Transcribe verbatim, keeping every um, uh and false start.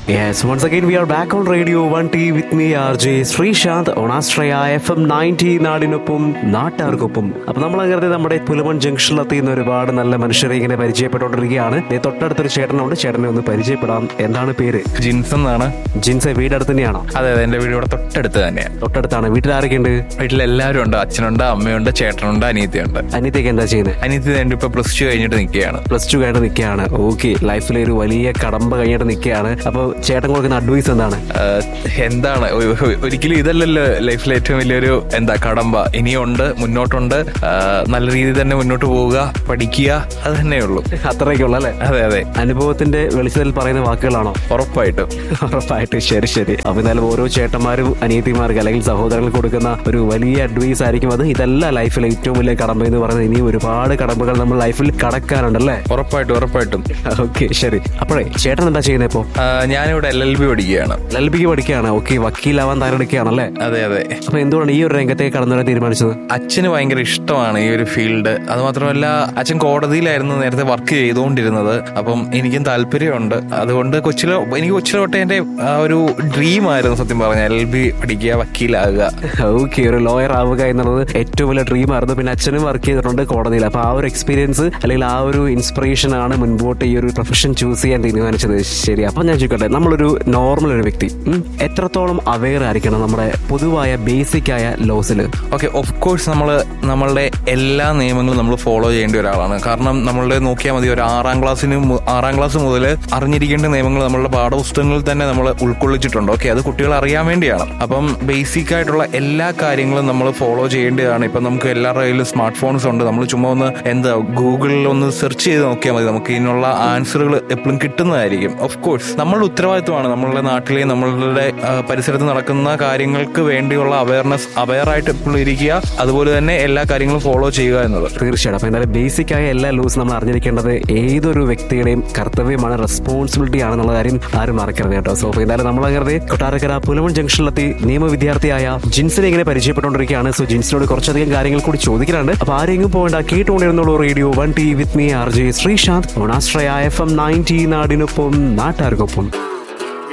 Yes, once again we are back on Radio one T with me R J Sreesanth on Astraya F M ninety നാടിനൊപ്പം നാട്ടാർക്കൊപ്പം. അപ്പൊ നമ്മൾ അങ്ങനെ നമ്മുടെ പുലമൺ ജംഗ്ഷനിലെത്തിയുന്ന ഒരുപാട് നല്ല മനുഷ്യരെ ഇങ്ങനെ പരിചയപ്പെട്ടുകൊണ്ടിരിക്കുകയാണ്. തൊട്ടടുത്തൊരു ചേട്ടനുണ്ട്, ചേട്ടനെ ഒന്ന് പരിചയപ്പെടാം. എന്താണ് പേര്? ജിൻസ് എന്നാണ്. ജിൻസ് വീട് അടുത്ത് തന്നെയാണോ? അതെ അതെ, എന്റെ വീട് ഇവിടെ തൊട്ടടുത്ത് തന്നെയാണ്. തൊട്ടടുത്താണ്. വീട്ടിൽ ആരൊക്കെയുണ്ട്? വീട്ടിൽ എല്ലാവരും ഉണ്ട്. അച്ഛനുണ്ട്, അമ്മയുണ്ട്, ചേട്ടനുണ്ട്, അനിയത്തിയുണ്ട്. അനിയത്തിയൊക്കെ എന്താ ചെയ്യുന്നത്? അനിയത്തി എന്റെ ഇപ്പൊ പ്ലസ് ടു കഴിഞ്ഞിട്ട് നിൽക്കുകയാണ്. പ്ലസ് ടു കഴിഞ്ഞിട്ട് നിൽക്കുകയാണ്. ഓക്കെ, ലൈഫിലെ ഒരു വലിയ കടമ്പ കഴിഞ്ഞിട്ട് നിൽക്കുകയാണ്. അപ്പൊ ചേട്ടൻ കൊടുക്കുന്ന അഡ്വൈസ് എന്താണ്? എന്താണ്, ഒരിക്കലും ഇതല്ലല്ലോ ലൈഫിലെ ഏറ്റവും വലിയൊരു എന്താ കടമ്പ. ഇനിയുണ്ട്, മുന്നോട്ടുണ്ട്. നല്ല രീതിയിൽ തന്നെ മുന്നോട്ട് പോവുക, പഠിക്കുക, അത് തന്നെയുള്ളൂ. അത്രയൊക്കെയുള്ള അല്ലേ? അതെ അതെ. അനുഭവത്തിന്റെ വെളിച്ചത്തിൽ പറയുന്ന വാക്കുകളാണോ? ഉറപ്പായിട്ടും ഉറപ്പായിട്ടും. ശരി ശരി. അപ്പൊ എന്നാലും ഓരോ ചേട്ടന്മാരും അനിയത്തിമാർക്ക് അല്ലെങ്കിൽ സഹോദരങ്ങൾക്ക് കൊടുക്കുന്ന ഒരു വലിയ അഡ്വൈസ് ആയിരിക്കും അത്. ഇതല്ല ലൈഫിലെ ഏറ്റവും വലിയ കടമ്പ എന്ന് പറയുന്നത്. ഇനി ഒരുപാട് കടമ്പകൾ നമ്മൾ ലൈഫിൽ കടക്കാറുണ്ടല്ലേ? ഉറപ്പായിട്ടും ഉറപ്പായിട്ടും. ഓക്കെ ശരി. അപ്പോഴേ ചേട്ടൻ എന്താ ചെയ്യുന്നത് ഇപ്പോ? ഞാനിവിടെ എൽ എൽ ബി പഠിക്കുകയാണ്. എൽ എൽ ബിക്ക് പഠിക്കുകയാണ്. ഓക്കെ, വക്കീലാവാൻ തയ്യാറെടുക്കുകയാണല്ലേ? അതെ അതെ. അപ്പൊ എന്തുകൊണ്ടാണ് ഈ ഒരു രംഗത്തേക്ക് കടന്നു വരാൻ തീരുമാനിച്ചത്? അച്ഛന് ഭയങ്കര ഇഷ്ടമാണ് ഈ ഒരു ഫീൽഡ്. അത് മാത്രമല്ല അച്ഛൻ കോടതിയിലായിരുന്നു നേരത്തെ വർക്ക് ചെയ്തുകൊണ്ടിരുന്നത്. അപ്പം എനിക്കും താല്പര്യമുണ്ട്. അതുകൊണ്ട് കൊച്ചിലോ എനിക്ക് കൊച്ചിലെ തൊട്ടേ എന്റെ ഒരു ഡ്രീം ആയിരുന്നു സത്യം പറഞ്ഞാൽ എൽ എൽ ബി പഠിക്കുക, വക്കീലാകുക. ഓക്കെ, ഒരു ലോയർ ആവുക എന്നുള്ളത് ഏറ്റവും വലിയ ഡ്രീം ആയിരുന്നു. പിന്നെ അച്ഛനും വർക്ക് ചെയ്തിട്ടുണ്ട് കോടതിയിൽ. അപ്പൊ ആ ഒരു എക്സ്പീരിയൻസ് അല്ലെങ്കിൽ ആ ഒരു ഇൻസ്പിറേഷൻ ആണ് മുൻപോട്ട് ഈ ഒരു പ്രൊഫഷൻ ചൂസ് ചെയ്യാൻ തീരുമാനിച്ചത്. ശരി. അപ്പൊ ഞാൻ ചോദിക്കട്ടെ, നമ്മളൊരു നോർമൽ ഒരു വ്യക്തി എത്രത്തോളം അവെയർ ആയിരിക്കണം നമ്മുടെ പൊതുവായ ബേസിക് ആയ ലോസിൽ? ഓക്കെ, ഓഫ് കോഴ്സ് നമ്മൾ നമ്മളുടെ എല്ലാ നിയമങ്ങളും നമ്മൾ ഫോളോ ചെയ്യേണ്ട ഒരാളാണ്. കാരണം നമ്മളുടെ നോക്കിയാൽ മതി, ഒരു ആറാം ക്ലാസ്സിന് ആറാം ക്ലാസ് മുതൽ അറിഞ്ഞിരിക്കേണ്ട നിയമങ്ങൾ നമ്മളുടെ പാഠപുസ്തകങ്ങളിൽ തന്നെ നമ്മൾ ഉൾക്കൊള്ളിച്ചിട്ടുണ്ട്. ഓക്കെ, അത് കുട്ടികൾ അറിയാൻ വേണ്ടിയാണ്. അപ്പം ബേസിക് ആയിട്ടുള്ള എല്ലാ കാര്യങ്ങളും നമ്മൾ ഫോളോ ചെയ്യേണ്ടതാണ്. ഇപ്പം നമുക്ക് എല്ലാവരുടെ കയ്യിലും സ്മാർട്ട് ഫോൺസ് ഉണ്ട്. നമ്മൾ ചുമ്മാ ഒന്ന് എന്താ ഗൂഗിളിൽ ഒന്ന് സെർച്ച് ചെയ്ത് നോക്കിയാൽ മതി, നമുക്ക് ഇതിനുള്ള ആൻസറുകൾ എപ്പോഴും കിട്ടുന്നതായിരിക്കും. ഓഫ് കോഴ്സ് നമ്മളുടെ ഉത്തരവാദിത്വമാണ് നമ്മളുടെ നാട്ടിലെ നമ്മളുടെ പരിസരത്ത് നടക്കുന്ന കാര്യങ്ങൾക്ക് വേണ്ടിയുള്ള അവയർനെസ് അവെയറായിട്ട് എപ്പോഴും ഇരിക്കുക, അതുപോലെ തന്നെ എല്ലാ കാര്യങ്ങളും ഫോളോ ചെയ്യുക എന്നത്. തീർച്ചയായിട്ടും. അപ്പൊ എന്തായാലും ബേസിക് ആയ എല്ലാ ലൂസ് നമ്മൾ അറിഞ്ഞിരിക്കേണ്ടത് ഏതൊരു വ്യക്തിയുടെയും കർത്തവ്യമാണ്, റെസ്പോൺസിബിലിറ്റി ആണെന്നുള്ള കാര്യം ആരും മറക്കരുത് കേട്ടോ. സോ എന്തായാലും നമ്മൾ അങ്ങനെ കൊട്ടാരക്കര പുലമൺ ജംഗ്ഷനിലെത്തി നിയമ വിദ്യാർത്ഥിയായ ജിൻസിനെ ഇങ്ങനെ പരിചയപ്പെട്ടുകൊണ്ടിരിക്കുകയാണ്. സോ ജിൻസിനോട് കുറച്ചധികം കാര്യങ്ങൾ കൂടി ചോദിക്കാനുണ്ട്. അപ്പൊ ആരെങ്കിലും പോകേണ്ട, കേട്ടുകൊണ്ടിരുന്നുള്ളൂ radio one T with me R J Sreesanth on ആസ്ട്രയ F M ninety നാടിനൊപ്പം നാട്ടാർക്കൊപ്പം.